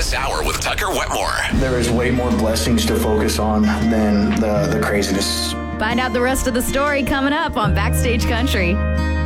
This hour with Tucker Wetmore. There is way more blessings to focus on than the craziness. Find out the rest of the story coming up on Backstage Country.